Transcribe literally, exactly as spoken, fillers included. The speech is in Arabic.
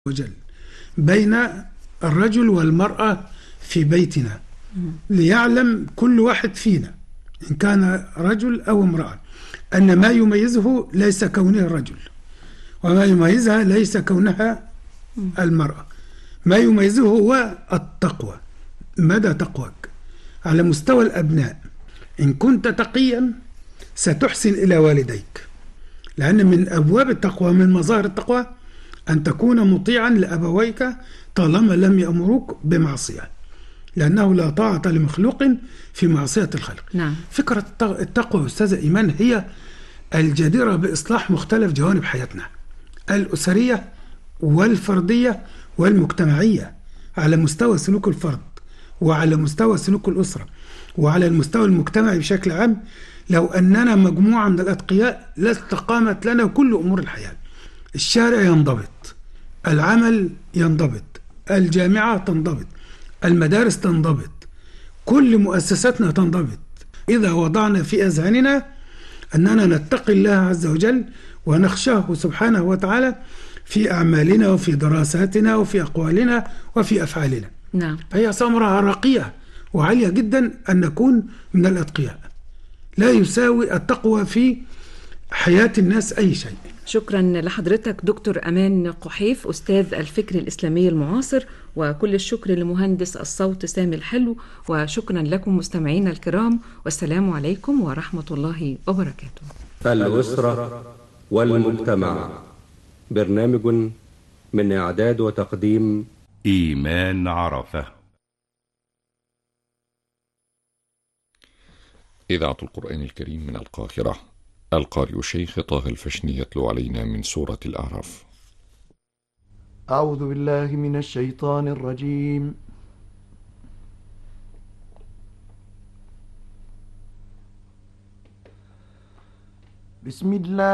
وجل بين الرجل والمرأة في بيتنا، ليعلم كل واحد فينا إن كان رجل أو امرأة أن ما يميزه ليس كونه الرجل، وما يميزها ليس كونها المرأة. ما يميزه هو التقوى. مدى تقواك على مستوى الأبناء. إن كنت تقيا ستحسن إلى والديك، لأن من أبواب التقوى، من مظاهر التقوى، أن تكون مطيعا لأبويك طالما لم يأمروك بمعصية، لأنه لا طاعة لمخلوق في معصية الخلق. نعم. فكرة التقوى أستاذة إيمان هي الجديرة بإصلاح مختلف جوانب حياتنا الأسرية والفردية والمجتمعية، على مستوى سلوك الفرد وعلى مستوى سلوك الأسرة وعلى المستوى المجتمعي بشكل عام. لو أننا مجموعة من الأتقياء لاستقامت لنا كل أمور الحياة. الشارع ينضبط، العمل ينضبط، الجامعة تنضبط، المدارس تنضبط، كل مؤسساتنا تنضبط، إذا وضعنا في أذهاننا أننا نتقي الله عز وجل ونخشاه سبحانه وتعالى في أعمالنا وفي دراساتنا وفي أقوالنا وفي أفعالنا. نعم. فهي ثمرة راقية وعالية جدا أن نكون من الأتقياء. لا يساوي التقوى في حياة الناس أي شيء. شكرا لحضرتك دكتور أمان قحيف، أستاذ الفكر الإسلامي المعاصر، وكل الشكر لمهندس الصوت سامي الحلو، وشكرا لكم مستمعينا الكرام، والسلام عليكم ورحمة الله وبركاته. الأسرة والمجتمع، برنامج من إعداد وتقديم إيمان عرفة. إذاعة القرآن الكريم من القاهرة، القارئ الشيخ طه الفشني يتلو علينا من سورة الأعراف. أعوذ بالله من الشيطان الرجيم. بسم الله